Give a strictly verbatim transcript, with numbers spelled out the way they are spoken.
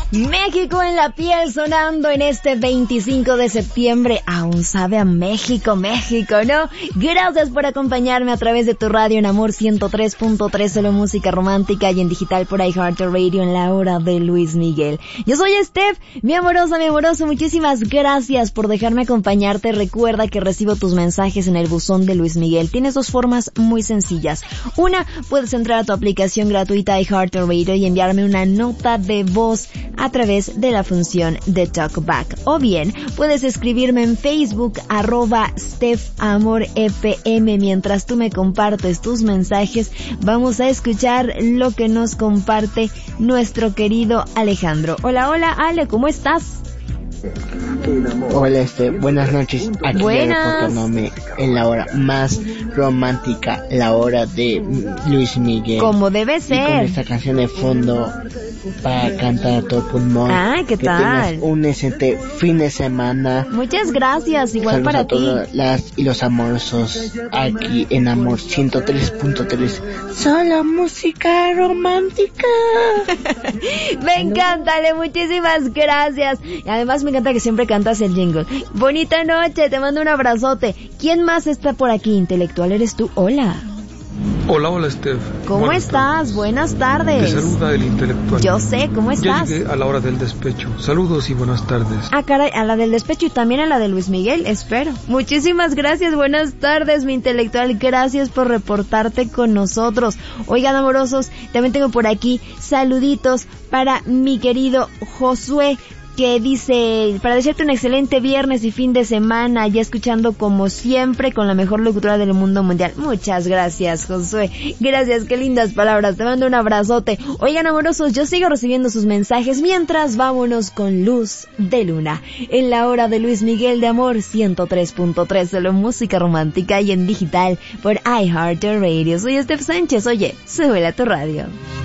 México en la piel sonando en este veinticinco de septiembre. Aún sabe a México, México, ¿no? Gracias por acompañarme a través de tu radio en Amor ciento tres punto tres, solo música romántica, y en digital por iHeartRadio en la hora de Luis Miguel. Yo soy Steph, mi amorosa, mi amoroso, muchísimas gracias por dejarme acompañarte. Recuerda que recibo tus mensajes en el buzón de Luis Miguel. Tienes dos formas muy sencillas. Una, puedes entrar a tu aplicación gratuita iHeartRadio y enviarme una nota de voz a través de la función de TalkBack. O bien, puedes escribirme en Facebook, arroba StephAmorFM. Mientras tú me compartes tus mensajes, vamos a escuchar lo que nos comparte nuestro querido Alejandro. Hola, hola, Ale, ¿cómo estás? Hola, este, buenas noches. Aquí reportándome en la hora más romántica, la hora de Luis Miguel. Como debe ser. Y con esta canción de fondo para cantar a todo pulmón. Ah, ¿qué que tal? tengas un excelente fin de semana. Muchas gracias, igual Saludos para a ti. todas las y los amorosos aquí en Amor ciento tres punto tres. Solo música romántica. Me encanta, Ale, muchísimas gracias. Y además me encanta que siempre cantas el jingle. Bonita noche, te mando un abrazote. ¿Quién más está por aquí? Intelectual, ¿eres tú? Hola. Hola, hola, Steph. ¿Cómo Buenas estás? tardes. Buenas tardes. Te saluda el intelectual. Yo sé, ¿cómo Ya estás? llegué a la hora del despecho. Saludos y buenas tardes. Ah, caray, a la del despecho y también a la de Luis Miguel, espero. Muchísimas gracias, buenas tardes, mi intelectual. Gracias por reportarte con nosotros. Oigan, amorosos, también tengo por aquí saluditos para mi querido Josué, que dice, para desearte un excelente viernes y fin de semana, ya escuchando como siempre con la mejor locutora del mundo mundial. Muchas gracias, Josué. Gracias, qué lindas palabras. Te mando un abrazote. Oigan, amorosos, yo sigo recibiendo sus mensajes mientras vámonos con Luz de Luna. En la hora de Luis Miguel de Amor ciento tres punto tres, solo música romántica y en digital por iHeartRadio. Soy Steph Sánchez. Oye, súbele a tu radio.